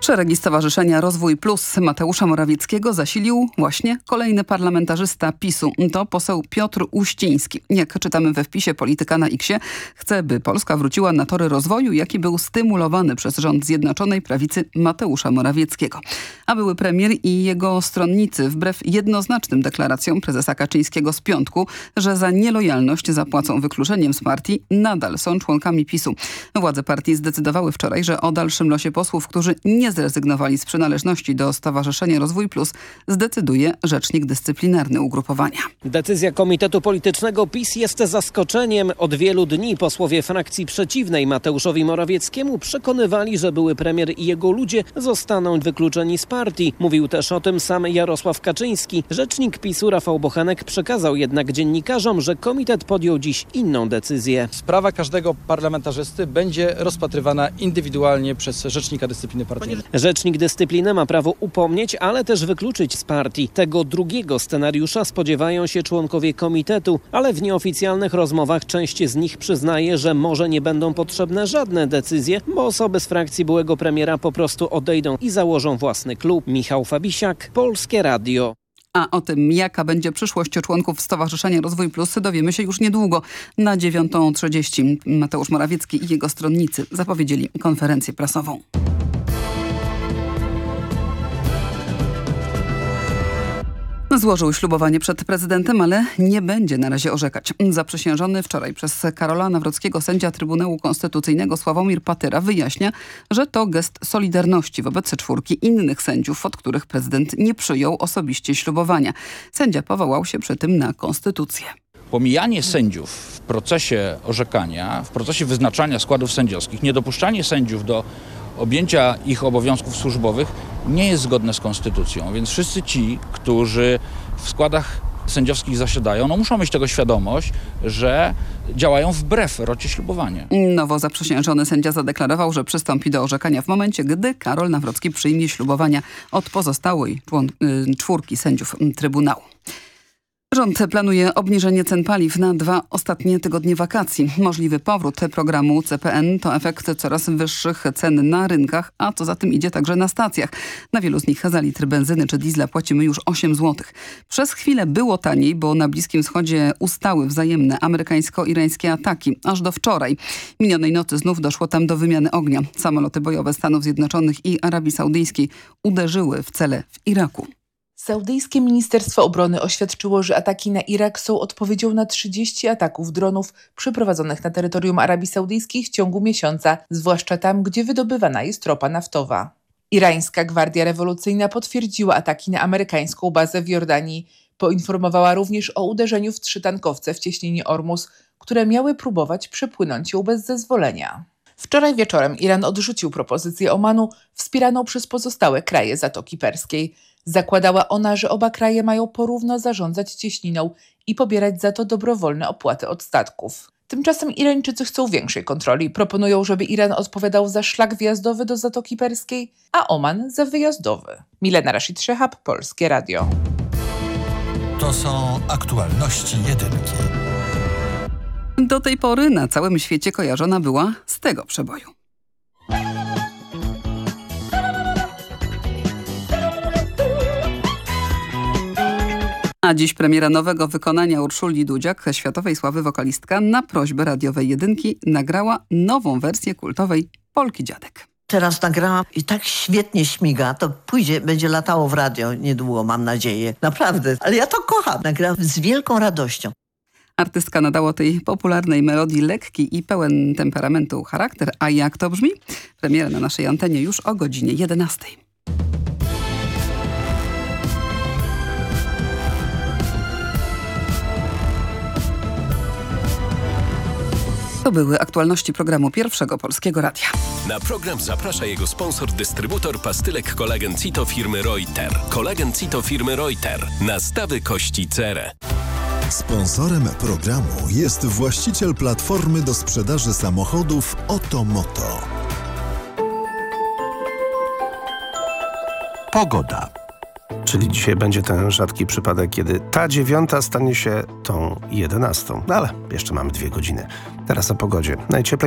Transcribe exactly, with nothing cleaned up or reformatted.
Szeregi Stowarzyszenia Rozwój Plus Mateusza Morawieckiego zasilił właśnie kolejny parlamentarzysta PiSu. To poseł Piotr Uściński. Jak czytamy we wpisie Polityka na X-ie, chce, by Polska wróciła na tory rozwoju, jaki był stymulowany przez rząd Zjednoczonej Prawicy Mateusza Morawieckiego. A były premier i jego stronnicy, wbrew jednoznacznym deklaracjom prezesa Kaczyńskiego z piątku, że za nielojalność zapłacą wykluczeniem z partii, nadal są członkami PiSu. Władze partii zdecydowały wczoraj, że o dalszym losie posłów, którzy nie zrezygnowali z przynależności do Stowarzyszenia Rozwój Plus, zdecyduje rzecznik dyscyplinarny ugrupowania. Decyzja Komitetu Politycznego PiS jest zaskoczeniem. Od wielu dni posłowie frakcji przeciwnej Mateuszowi Morawieckiemu przekonywali, że były premier i jego ludzie zostaną wykluczeni z partii. Mówił też o tym sam Jarosław Kaczyński. Rzecznik PiSu Rafał Bochenek przekazał jednak dziennikarzom, że komitet podjął dziś inną decyzję. Sprawa każdego parlamentarzysty będzie rozpatrywana indywidualnie przez rzecznika dyscypliny partyjnej. Rzecznik dyscypliny ma prawo upomnieć, ale też wykluczyć z partii. Tego drugiego scenariusza spodziewają się członkowie komitetu, ale w nieoficjalnych rozmowach część z nich przyznaje, że może nie będą potrzebne żadne decyzje, bo osoby z frakcji byłego premiera po prostu odejdą i założą własny klub. Michał Fabisiak, Polskie Radio. A o tym, jaka będzie przyszłość członków Stowarzyszenia Rozwój Plus, dowiemy się już niedługo. Na dziewiątą trzydzieści Mateusz Morawiecki i jego stronnicy zapowiedzieli konferencję prasową. Złożył ślubowanie przed prezydentem, ale nie będzie na razie orzekać. Zaprzysiężony wczoraj przez Karola Nawrockiego sędzia Trybunału Konstytucyjnego Sławomir Patyra wyjaśnia, że to gest solidarności wobec czwórki innych sędziów, od których prezydent nie przyjął osobiście ślubowania. Sędzia powołał się przy tym na konstytucję. Pomijanie sędziów w procesie orzekania, w procesie wyznaczania składów sędziowskich, niedopuszczanie sędziów do objęcia ich obowiązków służbowych nie jest zgodne z konstytucją, więc wszyscy ci, którzy w składach sędziowskich zasiadają, no muszą mieć tego świadomość, że działają wbrew rocie ślubowania. Nowo zaprzysiężony sędzia zadeklarował, że przystąpi do orzekania w momencie, gdy Karol Nawrocki przyjmie ślubowania od pozostałej czwórki sędziów Trybunału. Rząd planuje obniżenie cen paliw na dwa ostatnie tygodnie wakacji. Możliwy powrót programu C P N to efekt coraz wyższych cen na rynkach, a co za tym idzie także na stacjach. Na wielu z nich za litr benzyny czy diesla płacimy już osiem złotych. Przez chwilę było taniej, bo na Bliskim Wschodzie ustały wzajemne amerykańsko-irańskie ataki. Aż do wczoraj. Minionej nocy znów doszło tam do wymiany ognia. Samoloty bojowe Stanów Zjednoczonych i Arabii Saudyjskiej uderzyły w cele w Iraku. Saudyjskie Ministerstwo Obrony oświadczyło, że ataki na Irak są odpowiedzią na trzydzieści ataków dronów przeprowadzonych na terytorium Arabii Saudyjskiej w ciągu miesiąca, zwłaszcza tam, gdzie wydobywana jest ropa naftowa. Irańska Gwardia Rewolucyjna potwierdziła ataki na amerykańską bazę w Jordanii. Poinformowała również o uderzeniu w trzy tankowce w cieśninie Ormus, które miały próbować przepłynąć ją bez zezwolenia. Wczoraj wieczorem Iran odrzucił propozycję Omanu wspieraną przez pozostałe kraje Zatoki Perskiej. Zakładała ona, że oba kraje mają porówno zarządzać cieśniną i pobierać za to dobrowolne opłaty od statków. Tymczasem Irańczycy chcą większej kontroli. Proponują, żeby Iran odpowiadał za szlak wjazdowy do Zatoki Perskiej, a Oman za wyjazdowy. Milena Rashid Szehab, Polskie Radio. To są aktualności jedynki. Do tej pory na całym świecie kojarzona była z tego przeboju. A dziś premiera nowego wykonania Urszuli Dudziak, światowej sławy wokalistka, na prośbę radiowej jedynki nagrała nową wersję kultowej Polki Dziadek. Teraz nagrałam i tak świetnie śmiga, to pójdzie, będzie latało w radio niedługo, mam nadzieję. Naprawdę, ale ja to kocham. Nagrałam z wielką radością. Artystka nadała tej popularnej melodii lekki i pełen temperamentu charakter. A jak to brzmi? Premiera na naszej antenie już o godzinie jedenastej. To były aktualności programu Pierwszego Polskiego Radia. Na program zaprasza jego sponsor, dystrybutor pastylek Kolagen Cito firmy Reuter. Kolagen Cito firmy Reuter. Nastawy kości cerę. Sponsorem programu jest właściciel platformy do sprzedaży samochodów Otomoto. Pogoda. Czyli dzisiaj będzie ten rzadki przypadek, kiedy ta dziewiąta stanie się tą jedenastą. No ale jeszcze mamy dwie godziny. Teraz o pogodzie. Najcieplej